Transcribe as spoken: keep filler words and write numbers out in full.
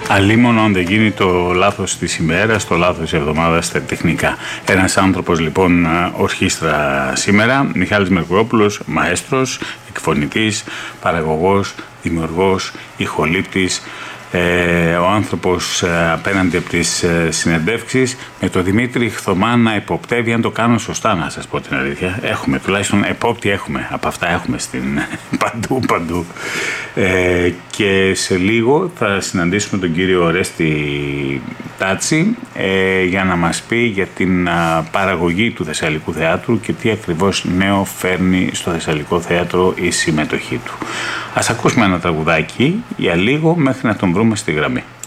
Αλίμονο αν δεν γίνει το λάθος της ημέρας, το λάθος της εβδομάδας στα τεχνικά. Ένας άνθρωπος λοιπόν ορχήστρα σήμερα, Μιχάλης Μερκουρόπουλος, μαέστρος, εκφωνητής, παραγωγός, δημιουργός, ηχολήπτης. Ε, ο άνθρωπος ε, απέναντι από τις ε, συνεντεύξεις με τον Δημήτρη Χθωμά να υποπτεύει αν το κάνω σωστά, να σας πω την αλήθεια. Έχουμε, τουλάχιστον επόπτη έχουμε, από αυτά έχουμε στην παντού παντού. Ε, και σε λίγο θα συναντήσουμε τον κύριο Ορέστη Τάτσι ε, για να μας πει για την α, παραγωγή του Θεσσαλικού Θεάτρου και τι ακριβώς νέο φέρνει στο Θεσσαλικό Θέατρο η συμμετοχή του. Ας ακούσουμε ένα τραγουδάκι για λίγο μέχρι να τον βρούμε στη γραμμή.